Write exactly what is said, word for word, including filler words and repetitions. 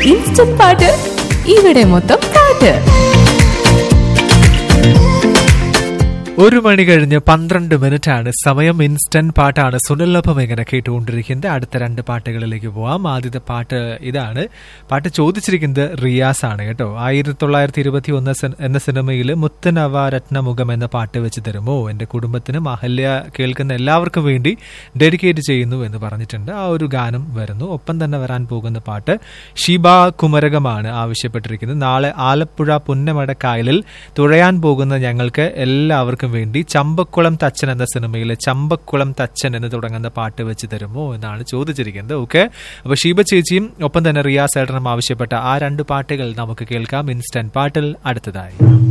Instant പാട്ട് ഇവിടെ മൊത്തം പാട്ട്. ഒരു മണി കഴിഞ്ഞ് പന്ത്രണ്ട് മിനിറ്റ് ആണ് സമയം. ഇൻസ്റ്റന്റ് പാട്ടാണ് സുനിലൊപ്പം ഇങ്ങനെ കേട്ടുകൊണ്ടിരിക്കുന്നത്. അടുത്ത രണ്ട് പാട്ടുകളിലേക്ക് പോവാം. ആദ്യത്തെ പാട്ട് ഇതാണ്. പാട്ട് ചോദിച്ചിരിക്കുന്നത് റിയാസ് ആണ് കേട്ടോ. ആയിരത്തി തൊള്ളായിരത്തി ഇരുപത്തി ഒന്ന് എന്ന സിനിമയിൽ മുത്തനവ രത്നമുഖം എന്ന പാട്ട് വെച്ച് തരുമോ, എന്റെ കുടുംബത്തിനും അഹല്യ കേൾക്കുന്ന എല്ലാവർക്കും വേണ്ടി ഡെഡിക്കേറ്റ് ചെയ്യുന്നു എന്ന് പറഞ്ഞിട്ടുണ്ട്. ആ ഒരു ഗാനം വരുന്നു. ഒപ്പം തന്നെ വരാൻ പോകുന്ന പാട്ട് ഷിബ കുമരകമാണ് ആവശ്യപ്പെട്ടിരിക്കുന്നത്. നാളെ ആലപ്പുഴ പുന്നമടക്കായലിൽ തുഴയാൻ പോകുന്ന ഞങ്ങൾക്ക് എല്ലാവർക്കും വേണ്ടി ചമ്പക്കുളം തച്ചൻ എന്ന സിനിമയിലെ ചമ്പക്കുളം തച്ചൻ എന്ന് തുടങ്ങുന്ന പാട്ട് വെച്ച് തരുമോ എന്നാണ് ചോദിച്ചിരിക്കുന്നത്. ഓക്കെ, അപ്പൊ ഷീബ ചേച്ചിയും ഒപ്പം തന്നെ റിയാസ് ഏട്ടനും ആവശ്യപ്പെട്ട ആ രണ്ട് പാട്ടുകൾ നമുക്ക് കേൾക്കാം ഇൻസ്റ്റന്റ് പാട്ടിൽ അടുത്തതായി.